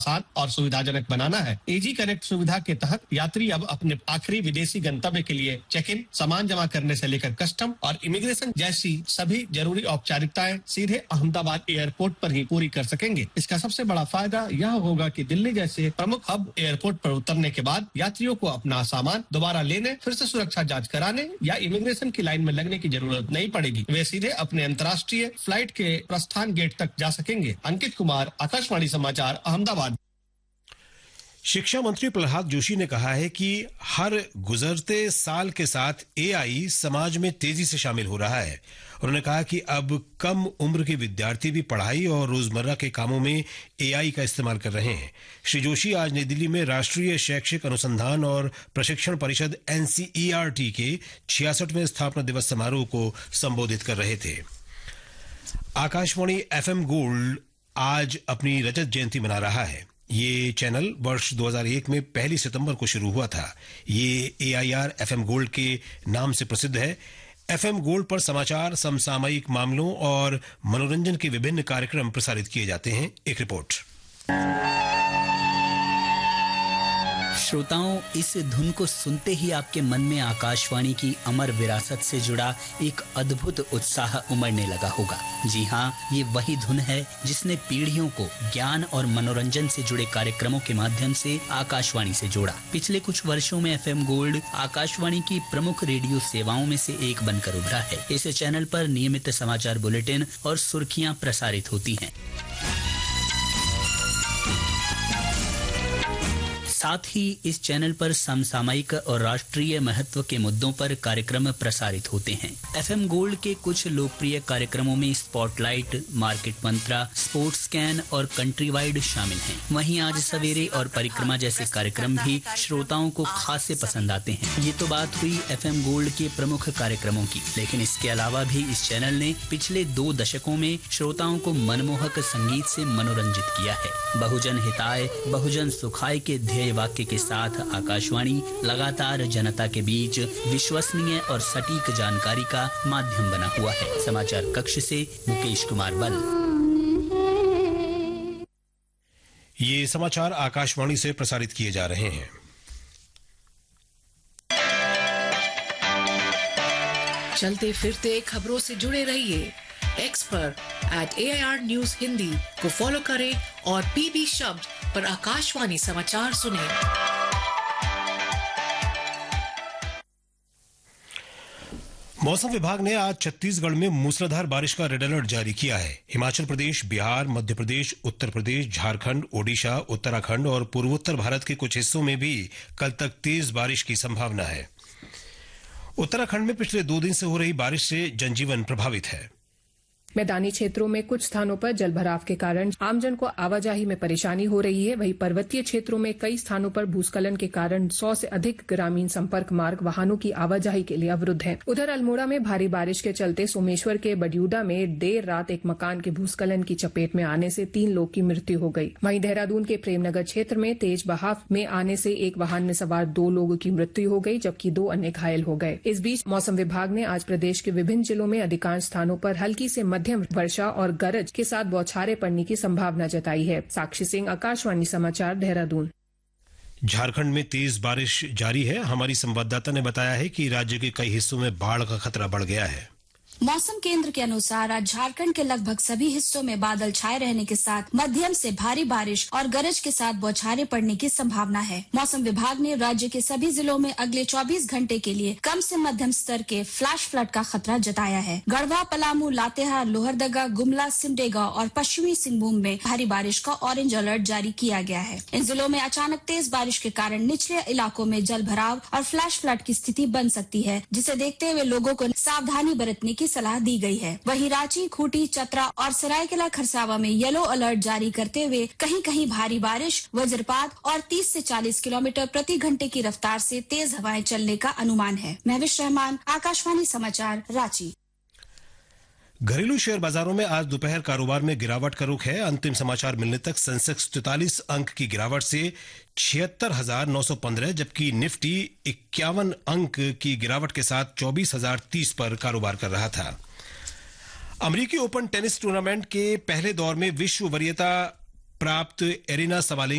आसान और सुविधाजनक बनाना है। एजी कनेक्ट सुविधा के तहत यात्री अब अपने आखिरी विदेशी गंतव्य के लिए चेक इन, सामान जमा करने से लेकर कस्टम और इमिग्रेशन जैसी सभी जरूरी औपचारिकताएं सीधे अहमदाबाद एयरपोर्ट पर ही पूरी कर सकेंगे। इसका सबसे बड़ा फायदा यह होगा कि दिल्ली जैसे प्रमुख हब एयरपोर्ट पर उतरने के बाद यात्रियों को अपना सामान दोबारा लेने, फिर से सुरक्षा जांच कराने या इमिग्रेशन की लाइन में लगने की जरूरत नहीं पड़ेगी। वे सीधे अपने अंतर्राष्ट्रीय फ्लाइट के प्रस्थान गेट तक जा सकेंगे। अंकित कुमार, आकाशवाणी समाचार, अहमदाबाद। शिक्षा मंत्री प्रहलाद जोशी ने कहा है कि हर गुजरते साल के साथ एआई समाज में तेजी से शामिल हो रहा है। उन्होंने कहा कि अब कम उम्र के विद्यार्थी भी पढ़ाई और रोजमर्रा के कामों में एआई का इस्तेमाल कर रहे हैं। श्री जोशी आज नई दिल्ली में राष्ट्रीय शैक्षिक अनुसंधान और प्रशिक्षण परिषद एनसीईआरटी के 66वें स्थापना दिवस समारोह को संबोधित कर रहे थे। आकाशवाणी एफएम गोल्ड आज अपनी रजत जयंती मना रहा है। ये चैनल वर्ष 2001 में 1 सितंबर को शुरू हुआ था। ये एआईआर एफएम गोल्ड के नाम से प्रसिद्ध है। एफएम गोल्ड पर समाचार, समसामयिक मामलों और मनोरंजन के विभिन्न कार्यक्रम प्रसारित किए जाते हैं। एक रिपोर्ट। श्रोताओं, इस धुन को सुनते ही आपके मन में आकाशवाणी की अमर विरासत से जुड़ा एक अद्भुत उत्साह उमड़ने लगा होगा। जी हाँ, ये वही धुन है जिसने पीढ़ियों को ज्ञान और मनोरंजन से जुड़े कार्यक्रमों के माध्यम से आकाशवाणी से जोड़ा। पिछले कुछ वर्षों में एफएम गोल्ड आकाशवाणी की प्रमुख रेडियो सेवाओं में से एक बनकर उभरा है। इस चैनल पर नियमित समाचार बुलेटिन और सुर्खियां प्रसारित होती हैं। साथ ही इस चैनल पर समसामयिक और राष्ट्रीय महत्व के मुद्दों पर कार्यक्रम प्रसारित होते हैं। एफएम गोल्ड के कुछ लोकप्रिय कार्यक्रमों में स्पॉटलाइट, मार्केट मंत्रा, स्पोर्ट्स स्कैन और कंट्री वाइड शामिल हैं। वहीं आज सवेरे और परिक्रमा जैसे कार्यक्रम भी श्रोताओं को खासे पसंद आते हैं। ये तो बात हुई एफएम गोल्ड के प्रमुख कार्यक्रमों की, लेकिन इसके अलावा भी इस चैनल ने पिछले 2 दशकों में श्रोताओं को मनमोहक संगीत से मनोरंजित किया है। बहुजन हिताय, बहुजन सुखाय के ध्येय वाक्य के साथ आकाशवाणी लगातार जनता के बीच विश्वसनीय और सटीक जानकारी का माध्यम बना हुआ है। समाचार कक्ष से मुकेश कुमार बल। ये समाचार आकाशवाणी से प्रसारित किए जा रहे हैं। चलते फिरते खबरों से जुड़े रहिए। एक्स पर @AIR News हिंदी को फॉलो करें और PB शब्द पर आकाशवाणी समाचार सुनें। मौसम विभाग ने आज छत्तीसगढ़ में मूसलाधार बारिश का रेड अलर्ट जारी किया है। हिमाचल प्रदेश, बिहार, मध्य प्रदेश, उत्तर प्रदेश, झारखंड, ओडिशा, उत्तराखंड और पूर्वोत्तर भारत के कुछ हिस्सों में भी कल तक तेज बारिश की संभावना है। उत्तराखंड में पिछले 2 दिन से हो रही बारिश से जनजीवन प्रभावित है। मैदानी क्षेत्रों में कुछ स्थानों पर जलभराव के कारण आमजन को आवाजाही में परेशानी हो रही है। वहीं पर्वतीय क्षेत्रों में कई स्थानों पर भूस्खलन के कारण 100 से अधिक ग्रामीण संपर्क मार्ग वाहनों की आवाजाही के लिए अवरुद्ध हैं। उधर अल्मोड़ा में भारी बारिश के चलते सोमेश्वर के बडियूडा में देर रात एक मकान के भूस्खलन की चपेट में आने से 3 लोग की मृत्यु हो गई। वहीं देहरादून के प्रेमनगर क्षेत्र में तेज बहाव में आने से एक वाहन में सवार 2 लोगों की मृत्यु हो गई, जबकि 2 अन्य घायल हो गए। इस बीच मौसम विभाग ने आज प्रदेश के विभिन्न जिलों में अधिकांश स्थानों पर हल्की से मध्यम वर्षा और गरज के साथ बौछारें पड़ने की संभावना जताई है। साक्षी सिंह, आकाशवाणी समाचार, देहरादून। झारखंड में तेज बारिश जारी है। हमारी संवाददाता ने बताया है कि राज्य के कई हिस्सों में बाढ़ का खतरा बढ़ गया है। मौसम केंद्र के अनुसार आज झारखंड के लगभग सभी हिस्सों में बादल छाए रहने के साथ मध्यम से भारी बारिश और गरज के साथ बौछारें पड़ने की संभावना है। मौसम विभाग ने राज्य के सभी जिलों में अगले 24 घंटे के लिए कम से मध्यम स्तर के फ्लैश फ्लड का खतरा जताया है। गढ़वा, पलामू, लातेहार, लोहरदगा, गुमला, सिमडेगा और पश्चिमी सिंहभूम में भारी बारिश का ऑरेंज अलर्ट जारी किया गया है। इन जिलों में अचानक तेज बारिश के कारण निचले इलाकों में जल भराव और फ्लैश फ्लड की स्थिति बन सकती है, जिसे देखते हुए लोगों को सावधानी बरतने की सलाह दी गई है। वहीं रांची, खूंटी, चतरा और सरायकेला खरसावा में येलो अलर्ट जारी करते हुए कहीं कहीं भारी बारिश, वज्रपात और 30 से 40 किलोमीटर प्रति घंटे की रफ्तार से तेज हवाएं चलने का अनुमान है। महविश रहमान, आकाशवाणी समाचार, रांची। घरेलू शेयर बाजारों में आज दोपहर कारोबार में गिरावट का रुख है। अंतिम समाचार मिलने तक सेंसेक्स 44 अंक की गिरावट से 76,915, जबकि निफ्टी 51 अंक की गिरावट के साथ 24,030 पर कारोबार कर रहा था। अमेरिकी ओपन टेनिस टूर्नामेंट के पहले दौर में विश्व वरीयता प्राप्त एरिना सबालेंका